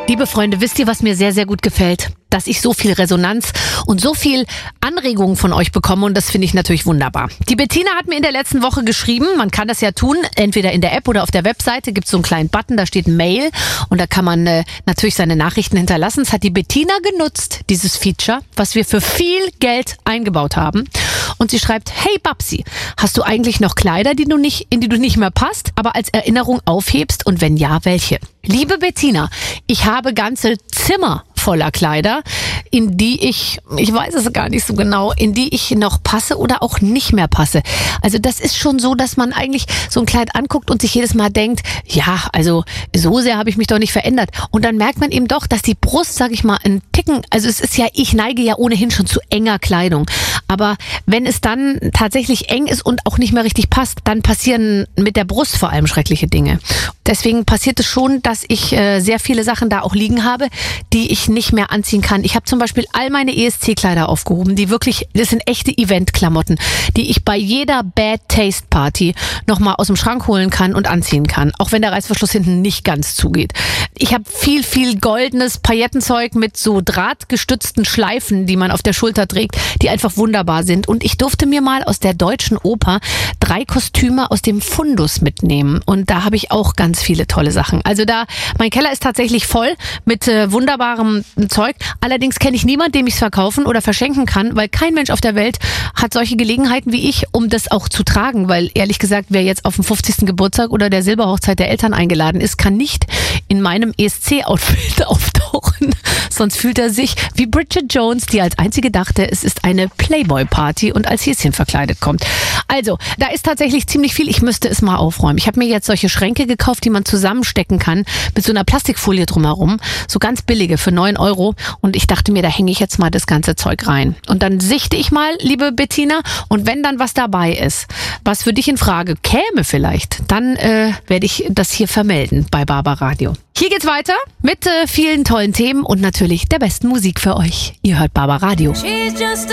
Liebe Freunde, wisst ihr, was mir sehr, sehr gut gefällt? Dass ich so viel Resonanz und so viel Anregungen von euch bekomme und das finde ich natürlich wunderbar. Die Bettina hat mir in der letzten Woche geschrieben, man kann das ja tun, entweder in der App oder auf der Webseite gibt es so einen kleinen Button, da steht Mail und da kann man natürlich seine Nachrichten hinterlassen. Das hat die Bettina genutzt, dieses Feature, was wir für viel Geld eingebaut haben. Und sie schreibt, hey Babsi, hast du eigentlich noch Kleider, in die du nicht mehr passt, aber als Erinnerung aufhebst und wenn ja, welche? Liebe Bettina, ich habe ganze Zimmer voller Kleider, in die ich weiß es gar nicht so genau, in die ich noch passe oder auch nicht mehr passe. Also das ist schon so, dass man eigentlich so ein Kleid anguckt und sich jedes Mal denkt, ja, also so sehr habe ich mich doch nicht verändert. Und dann merkt man eben doch, dass die Brust, sag ich mal, ein Ticken, also es ist ja, ich neige ja ohnehin schon zu enger Kleidung. Aber wenn es dann tatsächlich eng ist und auch nicht mehr richtig passt, dann passieren mit der Brust vor allem schreckliche Dinge. Deswegen passiert es schon, dass ich sehr viele Sachen da auch liegen habe, die ich nicht mehr anziehen kann. Ich habe zum Beispiel all meine ESC-Kleider aufgehoben, das sind echte Event-Klamotten, die ich bei jeder Bad Taste Party nochmal aus dem Schrank holen kann und anziehen kann, auch wenn der Reißverschluss hinten nicht ganz zugeht. Ich habe viel goldenes Paillettenzeug mit so drahtgestützten Schleifen, die man auf der Schulter trägt, die einfach wunderbar sind. Und ich durfte mir mal aus der Deutschen Oper 3 Kostüme aus dem Fundus mitnehmen. Und da habe ich auch ganz viele tolle Sachen. Also mein Keller ist tatsächlich voll mit wunderbarem Zeug. Allerdings kenne ich niemanden, dem ich es verkaufen oder verschenken kann, weil kein Mensch auf der Welt hat solche Gelegenheiten wie ich, um das auch zu tragen. Weil ehrlich gesagt, wer jetzt auf dem 50. Geburtstag oder der Silberhochzeit der Eltern eingeladen ist, kann nicht in meinem ESC-Outfit auftauchen. Sonst fühlt er sich wie Bridget Jones, die als einzige dachte, es ist eine Playboy-Party und als Häschen verkleidet kommt. Also, da ist tatsächlich ziemlich viel. Ich müsste es mal aufräumen. Ich habe mir jetzt solche Schränke gekauft, die man zusammenstecken kann mit so einer Plastikfolie drumherum. So ganz billige für 9 €. Und ich dachte mir, da hänge ich jetzt mal das ganze Zeug rein. Und dann sichte ich mal, liebe Bettina, und wenn dann was dabei ist, was für dich in Frage käme vielleicht, dann werde ich das hier vermelden bei Barbaradio. Hier geht's weiter mit vielen tollen Themen und natürlich der besten Musik für euch. Ihr hört Barbaradio.